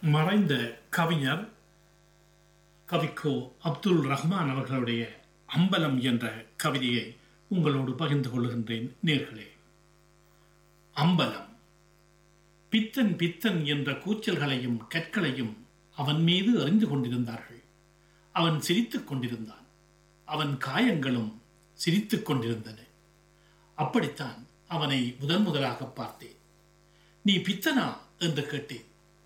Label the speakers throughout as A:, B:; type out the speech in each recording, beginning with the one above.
A: மறைந்த கவிஞர் கவிக்கோ அப்துல் ரஹ்மான் அவர்களுடைய அம்பலம் என்ற கவிதையை உங்களோடு பகிர்ந்து கொள்கின்றேன் நேர்களே. அம்பலம். பித்தன் பித்தன் என்ற கூச்சல்களையும் கற்களையும் அவன் மீது எறிந்து கொண்டிருந்தார்கள். அவன் சிரித்துக் கொண்டிருந்தான். அவன் காயங்களும் சிரித்துக் கொண்டிருந்தன. அப்படித்தான் அவனை முதலாக பார்த்தேன். நீ பித்தனா என்று கேட்டேன்.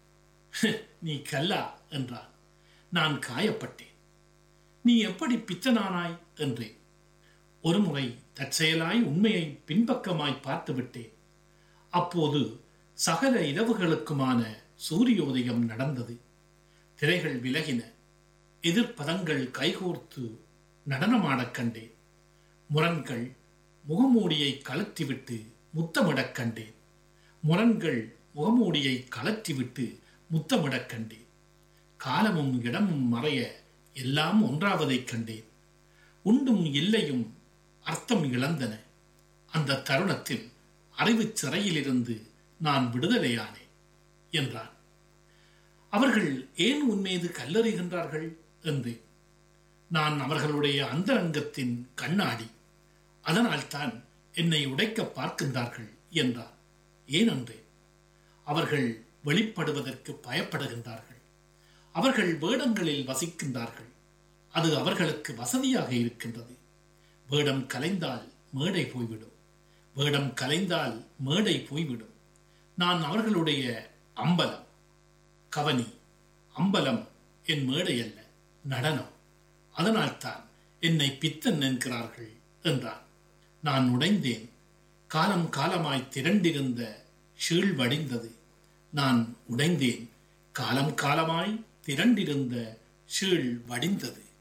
A: நீ கல்லா என்றான். நான் காயப்பட்டேன். நீ எப்படி பித்தனானாய் என்றேன். ஒருமுறை தற்செயலாய் உண்மையை பின்பக்கமாய் பார்த்து விட்டேன். அப்போது சகல இரவுகளுக்குமான சூரியோதயம் நடந்தது. திரைகள் விலகின. எதிர்ப்பதங்கள் கைகோர்த்து நடனமாடக் கண்டேன். முரண்கள் முகமூடியை கலற்றிவிட்டு முத்தமிடக் கண்டேன். முரண்கள் முகமூடியை கலற்றிவிட்டு முத்தமிடக் கண்டேன். காலமும் இடமும் மறைய எல்லாம் ஒன்றாவதைக் கண்டேன். உண்டும் இல்லையும் அர்த்தம் இழந்தன. அந்த தருணத்தில் அறிவுச் சிறையிலிருந்து நான் விடுதலையானேன் என்றான். அவர்கள் ஏன் உன்மீது கல்லறிகின்றார்கள் என்று. நான் அவர்களுடைய அந்தரங்கத்தின் கண்ணாடி. அதனால்தான் என்னை உடைக்க பார்க்கின்றார்கள் என்றார். ஏனென்று. அவர்கள் வெளிப்படுவதற்கு பயப்படுகின்றார்கள். அவர்கள் வேடங்களில் வசிக்கின்றார்கள். அது அவர்களுக்கு வசதியாக இருக்கின்றது. வேடம் கலைந்தால் மேடை போய்விடும். வேடம் கலைந்தால் மேடை போய்விடும். நான் அவர்களுடைய அம்பலம். கவனி, அம்பலம் என் மேடை அல்ல, நடனம். அதனால்தான் என்னை பித்தன் என்கிறார்கள் என்றான். நான் உடைந்தேன். காலம் காலமாய் திரண்டிருந்த ஷீழ் வடிந்தது. நான் உடைந்தேன். காலம் காலமாய் திரண்டிருந்த ஷீழ் வடிந்தது.